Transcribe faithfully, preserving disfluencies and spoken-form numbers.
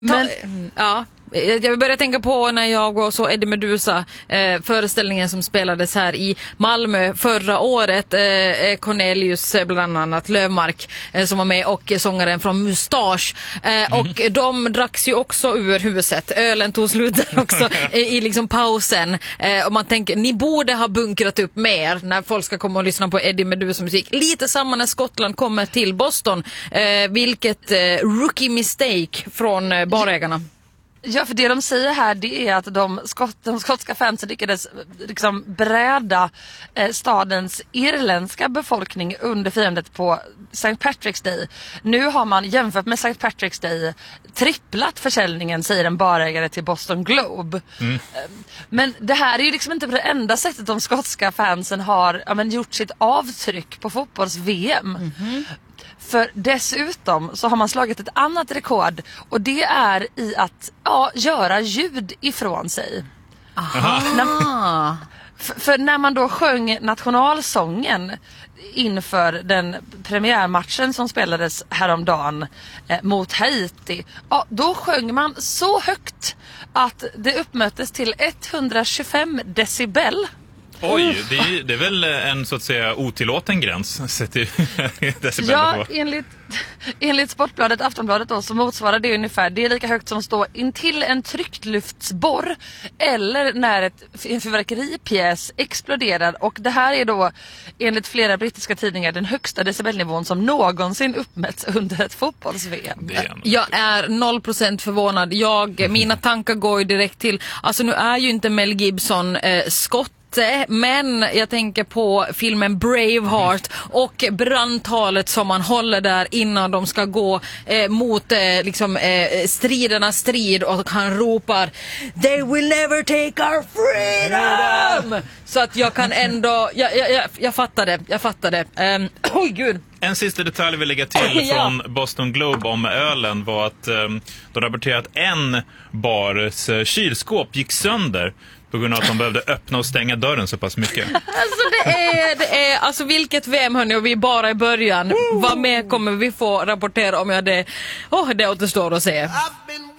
Men, ja, jag började tänka på när jag och så Eddie Meduza eh, föreställningen som spelades här i Malmö förra året, eh, Cornelius bland annat Lövmark eh, som var med och sångaren från Mustasch eh, mm. och de dracks ju också ur huset, ölen tog slut där också i, i liksom pausen eh, och man tänker, ni borde ha bunkrat upp mer när folk ska komma och lyssna på Eddie Meduza musik, lite samma när Skottland kommer till Boston, eh, vilket eh, rookie mistake från eh, barägarna. Ja, för det de säger här, det är att de, skott, de skotska fansen lyckades liksom bräda eh, stadens irländska befolkning under firandet på Saint Patrick's Day. Nu har man jämfört med Saint Patrick's Day tripplat försäljningen, säger en barägare till Boston Globe. Mm. Men det här är ju liksom inte på det enda sättet de skotska fansen har ja, men, gjort sitt avtryck på fotbolls-V M. Mm-hmm. För dessutom så har man slagit ett annat rekord och det är i att ja, göra ljud ifrån sig. Aha. När, för, för när man då sjöng nationalsången inför den premiärmatchen som spelades häromdagen eh, mot Haiti, ja, då sjöng man så högt att det uppmättes till etthundratjugofem decibel. Oj, det är, det är väl en så att säga otillåten gräns sett i decibel. Ja, enligt, enligt Sportbladet, Aftonbladet då, så motsvarar det ungefär, det är lika högt som står intill en tryckluftsborr eller när ett, en fyrverkeripjäs exploderar, och det här är då enligt flera brittiska tidningar den högsta decibelnivån som någonsin uppmätts under ett fotbolls-V M. Jag är noll procent förvånad. Jag, mina tankar går ju direkt till, alltså nu är ju inte Mel Gibson eh, skott, men jag tänker på filmen Braveheart och brandtalet som man håller där innan de ska gå eh, mot eh, liksom, eh, stridernas strid, och han ropar "They will never take our freedom!" Så att jag kan ändå, jag, jag, jag, jag fattar det, jag fattar det. Um, oj gud. En sista detalj vi lägger till från Boston Globe om ölen var att um, de rapporterade att en bars uh, kylskåp gick sönder på grund av att de behövde öppna och stänga dörren så pass mycket. Alltså det är, det är alltså vilket V M, hörni, och vi är bara i början. Vad mer kommer vi få rapportera om? Jag det, oh, det återstår att se.